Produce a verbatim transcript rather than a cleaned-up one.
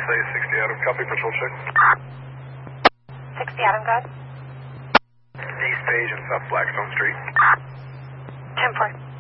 say sixty Adam, copy, patrol check. sixty Adam, go ahead. East Page and South Blackstone Street. ten four.